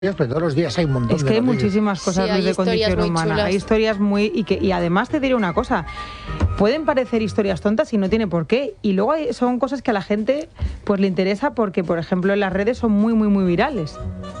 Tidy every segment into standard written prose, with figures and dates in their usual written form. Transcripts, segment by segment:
Pero todos los días hay un montón Es que hay muchísimas cosas de condición humana. Chulas. Hay historias y además te diré una cosa. Pueden parecer historias tontas y no tiene por qué. Y luego son cosas que a la gente pues le interesa porque, por ejemplo, en las redes son muy virales.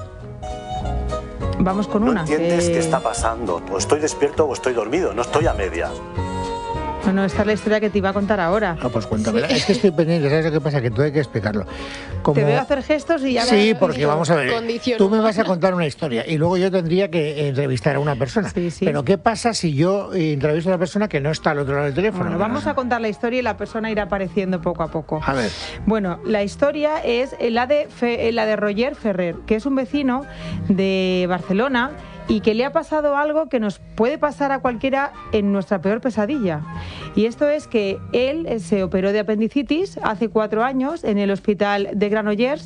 Vamos con una. No entiendes qué está pasando. O estoy despierto o estoy dormido. No estoy a medias. Bueno, esta es la historia que te iba a contar ahora. Ah, pues cuéntamela. Sí. Es que estoy pendiente, ¿sabes lo que pasa? Que tú hay que explicarlo. Te veo hacer gestos y ya... Sí, porque vamos a ver, tú me vas a contar una historia y luego yo tendría que entrevistar a una persona. Sí. Pero ¿qué pasa si yo entrevisto a una persona que no está al otro lado del teléfono? Bueno, vamos a contar la historia y la persona irá apareciendo poco a poco. A ver. Bueno, la historia es la de Roger Ferrer, que es un vecino de Barcelona y que le ha pasado algo que nos puede pasar a cualquiera en nuestra peor pesadilla. Y esto es que él se operó de apendicitis hace 4 años en el hospital de Granollers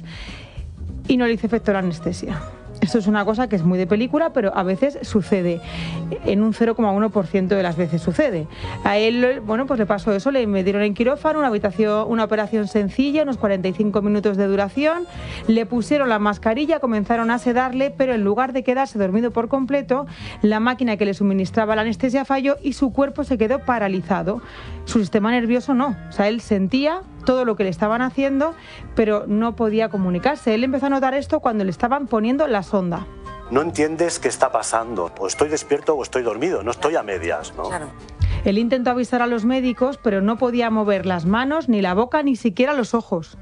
y no le hizo efecto la anestesia. Esto es una cosa que es muy de película, pero a veces sucede. En un 0,1% de las veces sucede. A él, bueno, pues le pasó eso, le metieron en quirófano, una operación sencilla, unos 45 minutos de duración, le pusieron la mascarilla, comenzaron a sedarle, pero en lugar de quedarse dormido por completo, la máquina que le suministraba la anestesia falló y su cuerpo se quedó paralizado. Su sistema nervioso no. O sea, él sentía todo lo que le estaban haciendo, pero no podía comunicarse. Él empezó a notar esto cuando le estaban poniendo la sonda. No entiendes qué está pasando. O estoy despierto o estoy dormido. No estoy a medias, ¿no? Claro. Él intentó avisar a los médicos, pero no podía mover las manos, ni la boca, ni siquiera los ojos.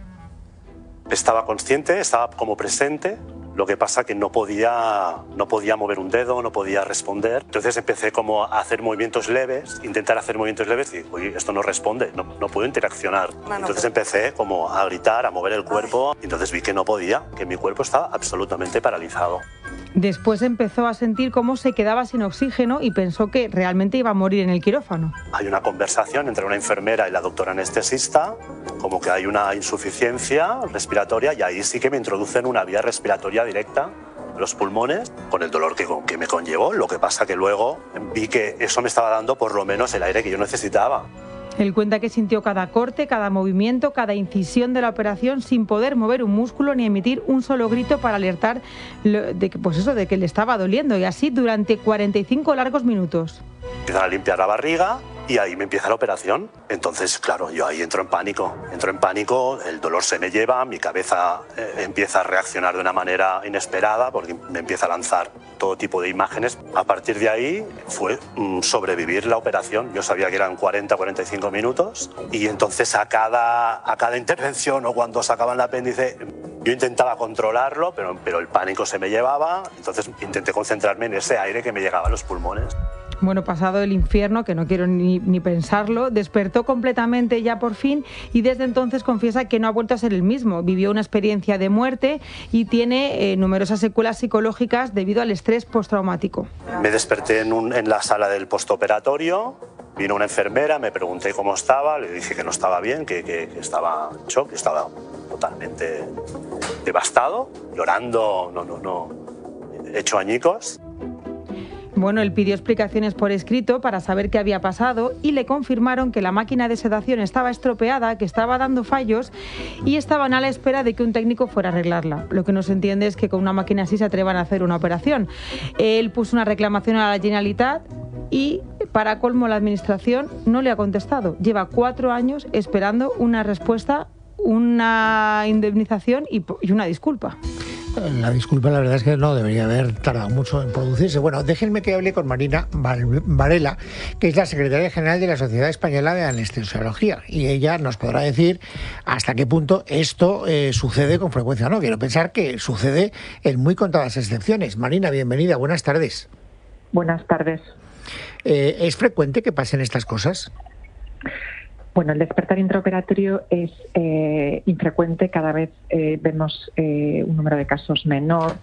Estaba consciente, estaba como presente. Lo que pasa que no podía mover un dedo, no podía responder. Entonces empecé como a hacer movimientos leves, intentar hacer movimientos leves y oye, esto no responde, no puedo interaccionar. Entonces empecé como a gritar, a mover el cuerpo. Entonces vi que no podía, que mi cuerpo estaba absolutamente paralizado. Después empezó a sentir cómo se quedaba sin oxígeno y pensó que realmente iba a morir en el quirófano. Hay una conversación entre una enfermera y la doctora anestesista, como que hay una insuficiencia respiratoria y ahí sí que me introducen una vía respiratoria directa en los pulmones, con el dolor que me conllevó. Lo que pasa que luego vi que eso me estaba dando por lo menos el aire que yo necesitaba. Él cuenta que sintió cada corte, cada movimiento, cada incisión de la operación sin poder mover un músculo ni emitir un solo grito para alertar de que le estaba doliendo, y así durante 45 largos minutos. Empiezan a limpiar la barriga y ahí me empieza la operación. Entonces, claro, yo ahí entro en pánico, el dolor se me lleva, mi cabeza empieza a reaccionar de una manera inesperada porque me empieza a lanzar todo tipo de imágenes. A partir de ahí fue sobrevivir la operación. Yo sabía que eran 40-45 minutos y entonces a cada intervención o cuando sacaban el apéndice yo intentaba controlarlo, pero el pánico se me llevaba. Entonces intenté concentrarme en ese aire que me llegaba a los pulmones. Bueno, pasado el infierno, que no quiero ni pensarlo, despertó completamente ya por fin y desde entonces confiesa que no ha vuelto a ser el mismo. Vivió una experiencia de muerte y tiene numerosas secuelas psicológicas debido al estrés postraumático. Me desperté en la sala del postoperatorio, vino una enfermera, me pregunté cómo estaba, le dije que no estaba bien, que estaba en shock, que estaba totalmente devastado, llorando, hecho añicos. Bueno, él pidió explicaciones por escrito para saber qué había pasado y le confirmaron que la máquina de sedación estaba estropeada, que estaba dando fallos y estaban a la espera de que un técnico fuera a arreglarla. Lo que no se entiende es que con una máquina así se atrevan a hacer una operación. Él puso una reclamación a la Generalitat y, para colmo, la administración no le ha contestado. Lleva 4 años esperando una respuesta, una indemnización y una disculpa. La disculpa, la verdad es que no debería haber tardado mucho en producirse. Bueno, déjenme que hable con Marina Varela, que es la secretaria general de la Sociedad Española de Anestesiología, y ella nos podrá decir hasta qué punto esto sucede con frecuencia o no. Quiero pensar que sucede en muy contadas excepciones. Marina, bienvenida, buenas tardes. Buenas tardes. ¿Es frecuente que pasen estas cosas? Bueno, el despertar intraoperatorio es infrecuente, cada vez vemos un número de casos menor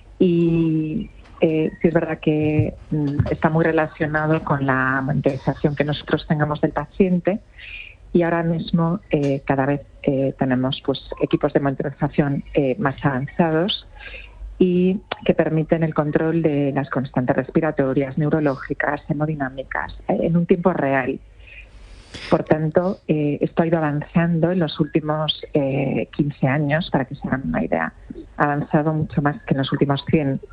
y sí es verdad que está muy relacionado con la monitorización que nosotros tengamos del paciente y ahora mismo cada vez tenemos pues equipos de monitorización más avanzados y que permiten el control de las constantes respiratorias, neurológicas, hemodinámicas en un tiempo real. Por tanto, esto ha ido avanzando en los últimos 15 años, para que se hagan una idea. Ha avanzado mucho más que en los últimos 100.